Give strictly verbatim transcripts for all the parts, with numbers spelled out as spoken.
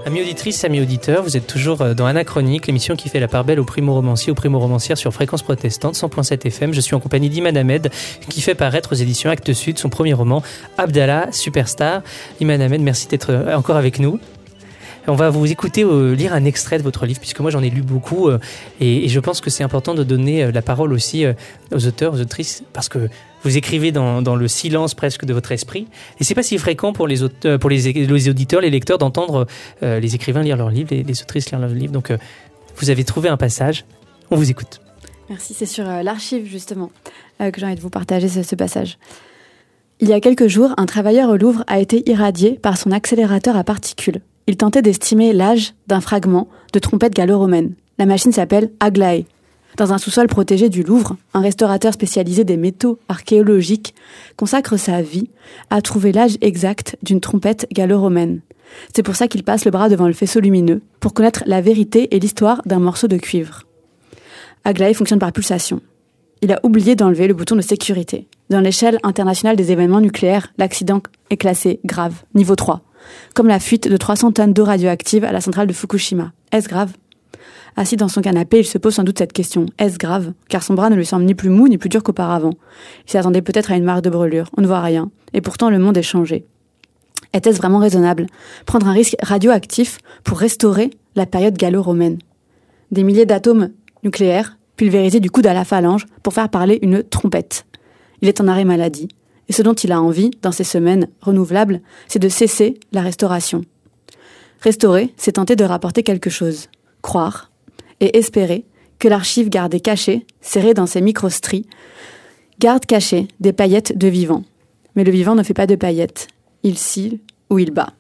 Amis auditrices, amis auditeurs, vous êtes toujours dans Anachronique, l'émission qui fait la part belle aux primo-romanciers, aux primo-romancières sur Fréquence Protestante, cent point sept F M. Je suis en compagnie d'Iman Ahmed, qui fait paraître aux éditions Actes Sud son premier roman, Abdallah, Superstar. Iman Ahmed, merci d'être encore avec nous. On va vous écouter euh, lire un extrait de votre livre, puisque moi j'en ai lu beaucoup, euh, et, et je pense que c'est important de donner euh, la parole aussi euh, aux auteurs, aux autrices, parce que vous écrivez dans, dans le silence presque de votre esprit, et c'est pas si fréquent pour les, auteurs, pour les, les auditeurs, les lecteurs, d'entendre euh, les écrivains lire leurs livres, les, les autrices lire leurs livres. Donc euh, vous avez trouvé un passage, on vous écoute. Merci, c'est sur euh, l'archive justement euh, que j'ai envie de vous partager ce, ce passage. Il y a quelques jours, un travailleur au Louvre a été irradié par son accélérateur à particules. Il tentait d'estimer l'âge d'un fragment de trompette gallo-romaine. La machine s'appelle Aglaé. Dans un sous-sol protégé du Louvre, un restaurateur spécialisé des métaux archéologiques consacre sa vie à trouver l'âge exact d'une trompette gallo-romaine. C'est pour ça qu'il passe le bras devant le faisceau lumineux, pour connaître la vérité et l'histoire d'un morceau de cuivre. Aglaé fonctionne par pulsation. Il a oublié d'enlever le bouton de sécurité. Dans l'échelle internationale des événements nucléaires, l'accident est classé grave, niveau trois. Comme la fuite de trois cents tonnes d'eau radioactive à la centrale de Fukushima. Est-ce grave ? Assis dans son canapé, il se pose sans doute cette question. Est-ce grave ? Car son bras ne lui semble ni plus mou ni plus dur qu'auparavant. Il s'attendait peut-être à une marque de brûlure. On ne voit rien. Et pourtant, le monde est changé. Était-ce vraiment raisonnable ? Prendre un risque radioactif pour restaurer la période gallo-romaine ? Des milliers d'atomes nucléaires pulvérisés du coude à la phalange pour faire parler une trompette. Il est en arrêt maladie. Et ce dont il a envie, dans ces semaines renouvelables, c'est de cesser la restauration. Restaurer, c'est tenter de rapporter quelque chose. Croire et espérer que l'archive gardée cachée, serrée dans ses microstries, garde cachée des paillettes de vivant. Mais le vivant ne fait pas de paillettes. Il scille ou il bat.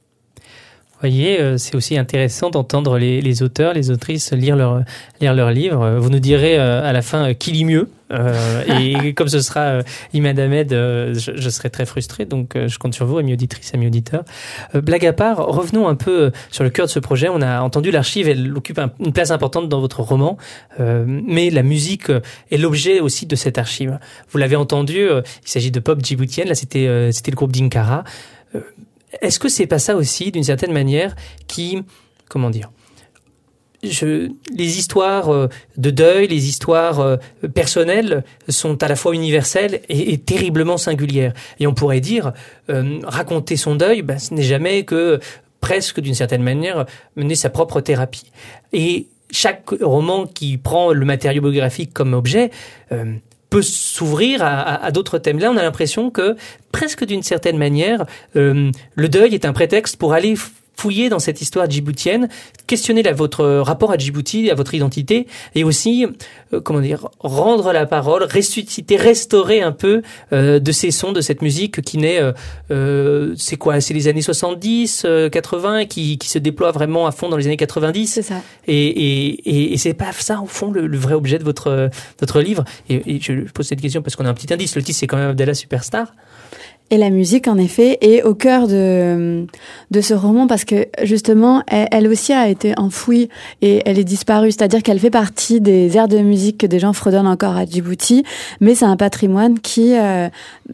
Vous voyez, c'est aussi intéressant d'entendre les, les auteurs, les autrices lire leurs lire leurs livres. Vous nous direz à la fin qui lit mieux. Euh, et comme ce sera euh, Iman Ahmed, euh, je, je serai très frustré, donc euh, je compte sur vous, amis auditrices, amis auditeurs. Euh, blague à part, revenons un peu sur le cœur de ce projet. On a entendu l'archive, elle occupe un, une place importante dans votre roman, euh, mais la musique est l'objet aussi de cette archive. Vous l'avez entendu, euh, il s'agit de pop djiboutienne, là c'était, euh, c'était le groupe Dinkara. Euh, est-ce que c'est pas ça aussi, d'une certaine manière, qui, comment dire, Je, les histoires de deuil, les histoires personnelles sont à la fois universelles et, et terriblement singulières. Et on pourrait dire, euh, raconter son deuil, ben, ce n'est jamais que, presque d'une certaine manière, mener sa propre thérapie. Et chaque roman qui prend le matériau biographique comme objet euh, peut s'ouvrir à, à, à d'autres thèmes. Là, on a l'impression que, presque d'une certaine manière, euh, le deuil est un prétexte pour aller fouiller dans cette histoire djiboutienne, questionner la, votre rapport à Djibouti, à votre identité, et aussi, euh, comment dire, rendre la parole, ressusciter, restaurer un peu euh, de ces sons, de cette musique qui naît, euh, euh, c'est quoi, c'est les années soixante-dix, euh, quatre-vingts, qui, qui se déploie vraiment à fond dans les années quatre-vingt-dix. C'est ça. Et, et, et, et c'est pas ça, au fond, le, le vrai objet de votre, votre livre. Et, et je pose cette question parce qu'on a un petit indice. Le titre, c'est quand même Abdallah Superstar. Et la musique, en effet, est au cœur de, de ce roman parce que, justement, elle, elle aussi a été enfouie et elle est disparue. C'est-à-dire qu'elle fait partie des airs de musique que des gens fredonnent encore à Djibouti, mais c'est un patrimoine qui euh,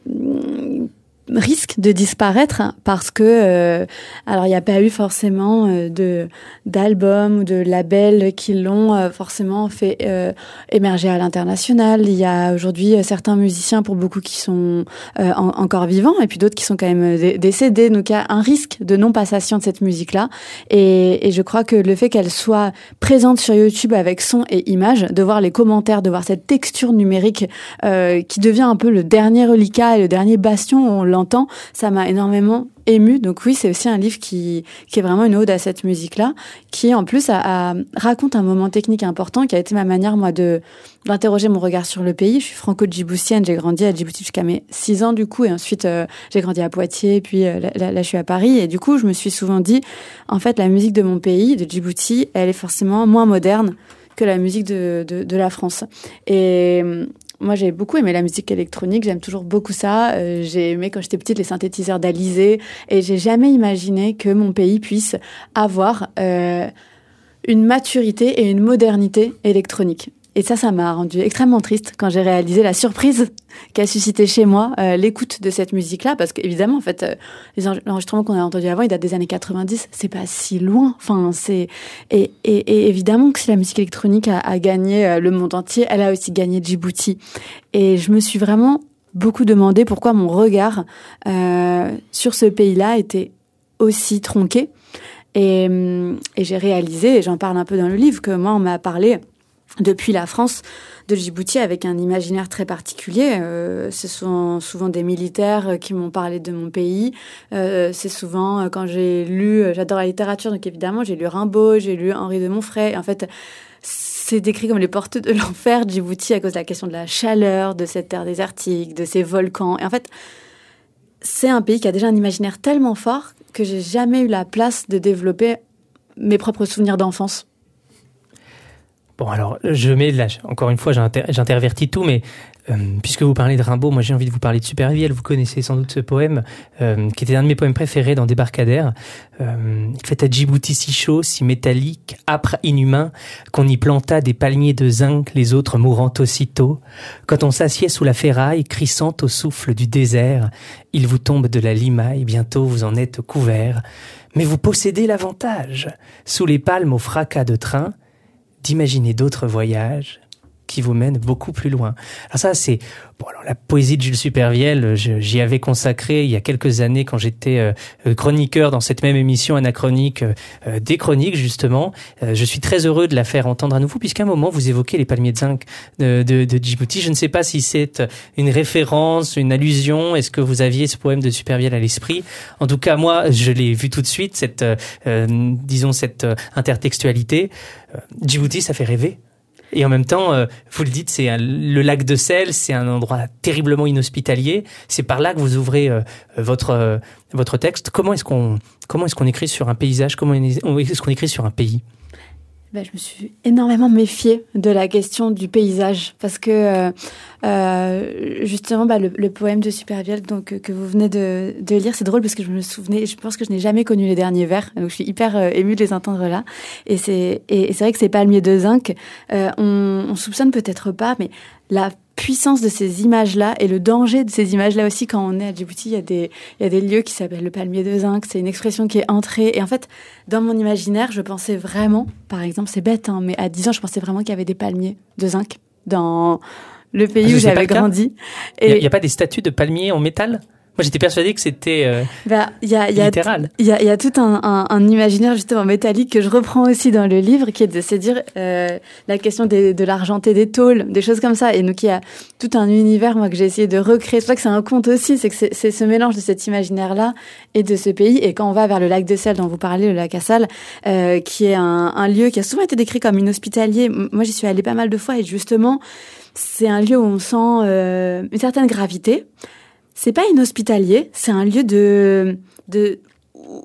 risque de disparaître parce que, euh, alors il n'y a pas eu forcément euh, de d'albums ou de labels qui l'ont euh, forcément fait euh, émerger à l'international. Il y a aujourd'hui euh, certains musiciens, pour beaucoup, qui sont euh, en, encore vivants et puis d'autres qui sont quand même dé- décédés. Donc il y a un risque de non-passation de cette musique-là. Et, et je crois que le fait qu'elle soit présente sur YouTube avec son et image, de voir les commentaires, de voir cette texture numérique euh, qui devient un peu le dernier reliquat et le dernier bastion où on l'entend, ça m'a énormément émue. Donc oui, c'est aussi un livre qui, qui est vraiment une ode à cette musique-là, qui en plus a, a, raconte un moment technique important, qui a été ma manière, moi, de d'interroger mon regard sur le pays. Je suis franco-djiboutienne, j'ai grandi à Djibouti jusqu'à mes six ans du coup, et ensuite euh, j'ai grandi à Poitiers, et puis euh, là, là, là je suis à Paris, et du coup je me suis souvent dit, en fait, la musique de mon pays, de Djibouti, elle est forcément moins moderne que la musique de, de, de la France. Et moi, j'ai beaucoup aimé la musique électronique, j'aime toujours beaucoup ça. Euh, j'ai aimé, quand j'étais petite, les synthétiseurs d'Alizé, et j'ai jamais imaginé que mon pays puisse avoir euh, une maturité et une modernité électronique. et ça, ça m'a rendu extrêmement triste quand j'ai réalisé la surprise qu'a suscité chez moi euh, l'écoute de cette musique-là, parce qu'évidemment, en fait, euh, les enregistrements qu'on a entendus avant, ils datent des années quatre-vingt-dix, c'est pas si loin. Enfin, c'est et, et, et évidemment que si la musique électronique a, a gagné le monde entier, elle a aussi gagné Djibouti. Et je me suis vraiment beaucoup demandé pourquoi mon regard euh, sur ce pays-là était aussi tronqué. Et, et j'ai réalisé, et j'en parle un peu dans le livre, que moi, on m'a parlé depuis la France de Djibouti avec un imaginaire très particulier. Euh, ce sont souvent des militaires qui m'ont parlé de mon pays. Euh, c'est souvent euh, quand j'ai lu, j'adore la littérature, donc évidemment, j'ai lu Rimbaud, j'ai lu Henri de Monfray. En fait, c'est décrit comme les portes de l'enfer, Djibouti, à cause de la question de la chaleur, de cette terre désertique, de ces volcans. Et en fait, c'est un pays qui a déjà un imaginaire tellement fort que j'ai jamais eu la place de développer mes propres souvenirs d'enfance. Bon, alors, je mets là, encore une fois, j'inter- j'intervertis tout, mais euh, puisque vous parlez de Rimbaud, moi j'ai envie de vous parler de Supervielle. Vous connaissez sans doute ce poème, euh, qui était un de mes poèmes préférés dans Débarcadère. Euh, il fait à Djibouti si chaud, si métallique, âpre, inhumain, qu'on y planta des palmiers de zinc, les autres mourant aussitôt. Quand on s'assied sous la ferraille, crissant au souffle du désert, il vous tombe de la limaille, bientôt vous en êtes couvert. Mais vous possédez l'avantage, sous les palmes au fracas de train, d'imaginer d'autres voyages qui vous mènent beaucoup plus loin. Alors ça, c'est... Bon, alors la poésie de Jules Supervielle, je, j'y avais consacré il y a quelques années quand j'étais euh, chroniqueur dans cette même émission anachronique, euh, des chroniques justement. Euh, je suis très heureux de la faire entendre à nouveau, puisqu'à un moment, vous évoquez les palmiers de zinc de, de, de Djibouti. Je ne sais pas si c'est une référence, une allusion. Est-ce que vous aviez ce poème de Supervielle à l'esprit? En tout cas, moi, je l'ai vu tout de suite, cette, euh, disons, cette euh, intertextualité. Euh, Djibouti, ça fait rêver. Et en même temps, euh, vous le dites, c'est un, le lac de sel, c'est un endroit terriblement inhospitalier. C'est par là que vous ouvrez euh, votre euh, votre texte. Comment est-ce qu'on comment est-ce qu'on écrit sur un paysage? Comment est-ce qu'on écrit sur un pays? Ben, je me suis énormément méfiée de la question du paysage parce que euh, euh, justement bah, le, le poème de Supervielle donc que vous venez de, de lire, c'est drôle parce que je me souvenais, je pense que je n'ai jamais connu les derniers vers, donc je suis hyper euh, émue de les entendre là. Et c'est et, et c'est vrai que ces palmiers de zinc, euh, on, on soupçonne peut-être pas, mais la puissance de ces images-là et le danger de ces images-là aussi. Quand on est à Djibouti, il y a des, il y a des lieux qui s'appellent le palmier de zinc. C'est une expression qui est entrée. Et en fait, dans mon imaginaire, je pensais vraiment, par exemple, c'est bête, hein, mais à dix ans, je pensais vraiment qu'il y avait des palmiers de zinc dans le pays ah, où j'avais grandi. Il n'y a, a pas des statues de palmiers en métal? Moi, j'étais persuadée que c'était euh, bah, y a, y a littéral. Il y a, y a tout un, un, un imaginaire justement métallique que je reprends aussi dans le livre, qui est de se dire euh, la question des, de l'argenté des tôles, des choses comme ça. Et donc, il y a tout un univers, moi, que j'ai essayé de recréer. C'est pour ça que c'est un conte aussi, c'est que c'est, c'est ce mélange de cet imaginaire-là et de ce pays. Et quand on va vers le lac de sel dont vous parlez, le lac à Sal, euh, qui est un, un lieu qui a souvent été décrit comme inhospitalier. Moi, j'y suis allée pas mal de fois et justement, c'est un lieu où on sent euh, une certaine gravité. C'est pas inhospitalier, c'est un lieu de, de,